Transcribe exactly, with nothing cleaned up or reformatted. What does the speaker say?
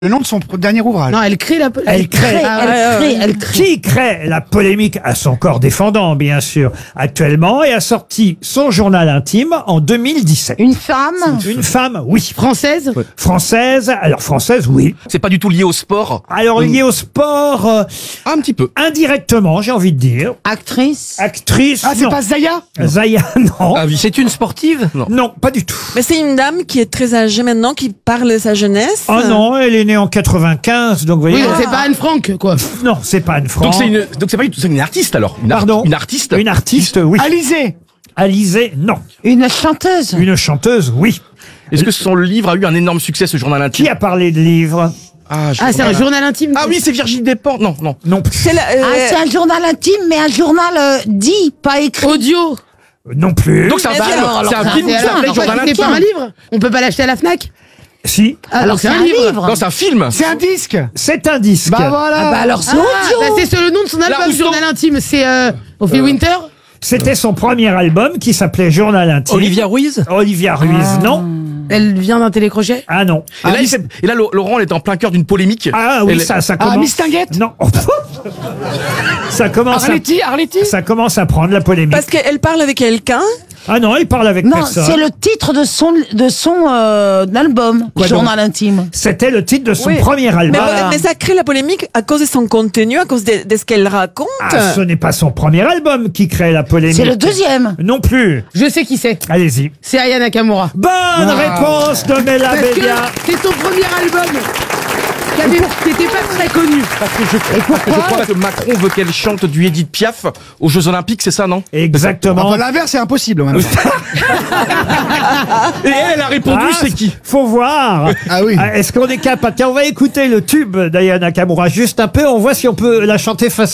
Le nom de son pr- dernier ouvrage. Non, elle crée la. Elle crée, Ah, elle ouais, crée, ouais. elle crée. Qui crée la polémique à son corps défendant, bien sûr, actuellement, et a sorti son journal intime en deux mille dix-sept. Une femme. Une femme, oui. Française. Française, alors française, oui. C'est pas du tout lié au sport. Alors liée au sport, euh, Un petit peu. indirectement, j'ai envie de dire. Actrice. Actrice, Ah, c'est non. pas Zaya Zaya, non. Ah oui. C'est une sportive? Non. Non, pas du tout. Mais c'est une dame qui est très âgée maintenant, qui parle de sa jeunesse. Oh non, elle est née en quatre-vingt-quinze, donc vous Oui, voyez. donc c'est pas Anne Frank, quoi. Non, c'est pas Anne Frank. Donc c'est une, donc c'est pas une, c'est une artiste alors. Une, ar- Pardon une artiste. Une artiste, oui. Alizé. Alizée, non. Une chanteuse. Une chanteuse, oui. Est-ce que son livre a eu un énorme succès, ce journal intime? Qui a parlé de livres? Ah, je- Ah, c'est un journal intime. Ah oui, c'est Virginie Despentes. Non, non. Non plus. C'est la- euh, Ah, c'est un journal intime, mais un journal euh, dit, pas écrit. Audio. Non plus. Donc c'est un Mais film. alors, C'est un alors, film qui alors, s'appelle alors, Journal C'est pas un intime. livre. On peut pas l'acheter à la Fnac. Si. Alors c'est un livre. Non, c'est un film. C'est un disque. C'est un disque. Bah voilà. Ah bah alors c'est Ah, audio. bah c'est sur le nom de son Là, album, où sont- journal intime. C'est euh, Ophélie Winter. C'était son premier album qui s'appelait Journal intime. Olivia Ruiz. Olivia Ruiz, non. Elle vient d'un télécrochet. Ah non. Et là, il s'est- et là, Laurent, elle est en plein cœur d'une polémique. Ah oui, Elle- ça, ça Ah, commence. Miss Tinguette. Non. ça commence. À... Arletty, Arletty. Ça commence à prendre la polémique. Parce qu'elle parle avec quelqu'un. Ah non, il parle avec Non, personne. c'est le titre de son de son euh, album, Quoi journal intime. C'était le titre de son Oui. premier Mais, album. mais ça crée la polémique à cause de son contenu, à cause de, de ce qu'elle raconte. Ah, ce n'est pas son premier album qui crée la polémique. C'est le deuxième. Non plus. Je sais qui c'est. Allez-y. C'est Aya Nakamura. Bonne réponse de Mela Parce que Bédia. c'est son premier album. Qui avait- qui était pas très connu. Parce que je, parce que je crois que Macron veut qu'elle chante du Edith Piaf aux Jeux Olympiques, c'est ça, non? Exactement. Enfin, l'inverse, c'est impossible en même temps. Et elle, elle a répondu, Ah, c'est qui? Faut voir. Ah oui. Est-ce qu'on est capable? Tiens, on va écouter le tube d'Aya Nakamura juste un peu. On voit si on peut la chanter facilement.